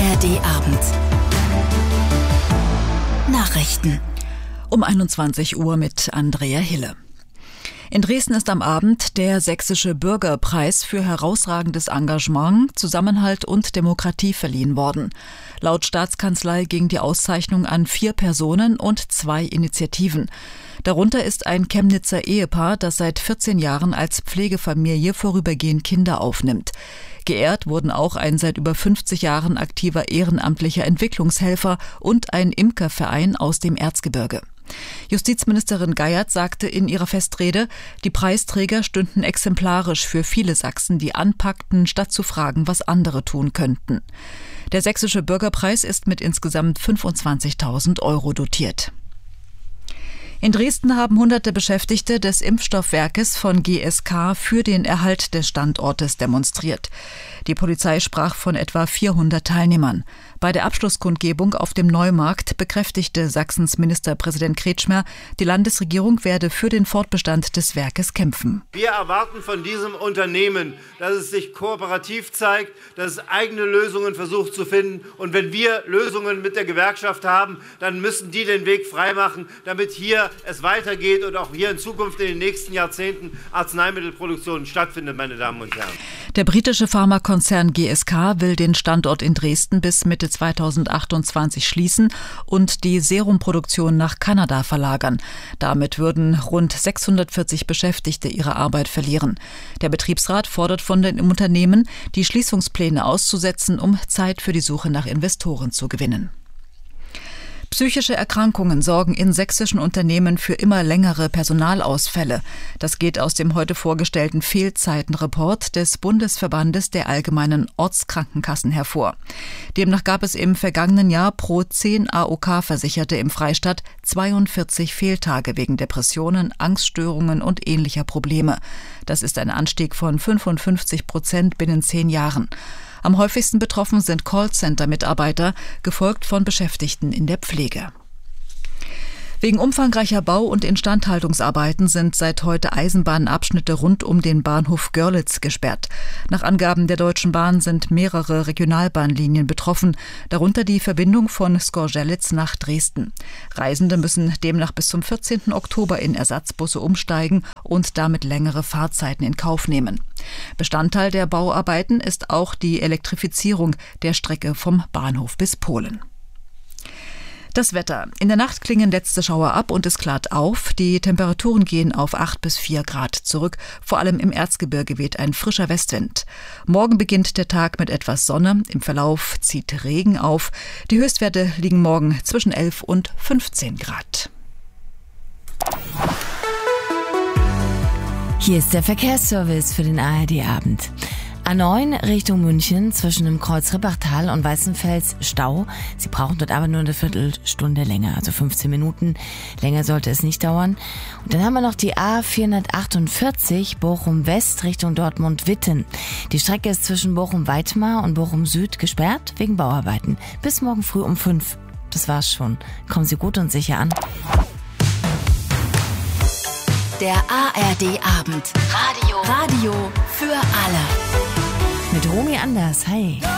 ARD Abend. Nachrichten. Um 21 Uhr mit Andrea Hille. In Dresden ist am Abend der Sächsische Bürgerpreis für herausragendes Engagement, Zusammenhalt und Demokratie verliehen worden. Laut Staatskanzlei ging die Auszeichnung an 4 Personen und 2 Initiativen. Darunter ist ein Chemnitzer Ehepaar, das seit 14 Jahren als Pflegefamilie vorübergehend Kinder aufnimmt. Geehrt wurden auch ein seit über 50 Jahren aktiver ehrenamtlicher Entwicklungshelfer und ein Imkerverein aus dem Erzgebirge. Justizministerin Geiert sagte in ihrer Festrede, die Preisträger stünden exemplarisch für viele Sachsen, die anpackten, statt zu fragen, was andere tun könnten. Der Sächsische Bürgerpreis ist mit insgesamt 25.000 € dotiert. In Dresden haben hunderte Beschäftigte des Impfstoffwerkes von GSK für den Erhalt des Standortes demonstriert. Die Polizei sprach von etwa 400 Teilnehmern. Bei der Abschlusskundgebung auf dem Neumarkt bekräftigte Sachsens Ministerpräsident Kretschmer, die Landesregierung werde für den Fortbestand des Werkes kämpfen. Wir erwarten von diesem Unternehmen, dass es sich kooperativ zeigt, dass es eigene Lösungen versucht zu finden. Und wenn wir Lösungen mit der Gewerkschaft haben, dann müssen die den Weg freimachen, damit hier es weitergeht und auch hier in Zukunft in den nächsten Jahrzehnten Arzneimittelproduktion stattfindet, meine Damen und Herren. Der britische Pharmakonzern GSK will den Standort in Dresden bis Mitte 2028 schließen und die Serumproduktion nach Kanada verlagern. Damit würden rund 640 Beschäftigte ihre Arbeit verlieren. Der Betriebsrat fordert von den Unternehmen, die Schließungspläne auszusetzen, um Zeit für die Suche nach Investoren zu gewinnen. Psychische Erkrankungen sorgen in sächsischen Unternehmen für immer längere Personalausfälle. Das geht aus dem heute vorgestellten Fehlzeitenreport des Bundesverbandes der allgemeinen Ortskrankenkassen hervor. Demnach gab es im vergangenen Jahr pro 10 AOK-Versicherte im Freistaat 42 Fehltage wegen Depressionen, Angststörungen und ähnlicher Probleme. Das ist ein Anstieg von 55% binnen 10 Jahren. Am häufigsten betroffen sind Callcenter-Mitarbeiter, gefolgt von Beschäftigten in der Pflege. Wegen umfangreicher Bau- und Instandhaltungsarbeiten sind seit heute Eisenbahnabschnitte rund um den Bahnhof Görlitz gesperrt. Nach Angaben der Deutschen Bahn sind mehrere Regionalbahnlinien betroffen, darunter die Verbindung von Skorzelitz nach Dresden. Reisende müssen demnach bis zum 14. Oktober in Ersatzbusse umsteigen und damit längere Fahrzeiten in Kauf nehmen. Bestandteil der Bauarbeiten ist auch die Elektrifizierung der Strecke vom Bahnhof bis Polen. Das Wetter. In der Nacht klingen letzte Schauer ab und es klart auf. Die Temperaturen gehen auf 8 bis 4 Grad zurück. Vor allem im Erzgebirge weht ein frischer Westwind. Morgen beginnt der Tag mit etwas Sonne. Im Verlauf zieht Regen auf. Die Höchstwerte liegen morgen zwischen 11 und 15 Grad. Hier ist der Verkehrsservice für den ARD-Abend. A9 Richtung München zwischen dem Kreuz Rippachtal und Weißenfels Stau. Sie brauchen dort aber nur eine Viertelstunde länger, also 15 Minuten. Länger sollte es nicht dauern. Und dann haben wir noch die A448 Bochum West Richtung Dortmund-Witten. Die Strecke ist zwischen Bochum-Weitmar und Bochum Süd gesperrt wegen Bauarbeiten. Bis morgen früh um 5. Das war's schon. Kommen Sie gut und sicher an. Der ARD Abend. Radio für alle. Mit Romy Anders. Hi.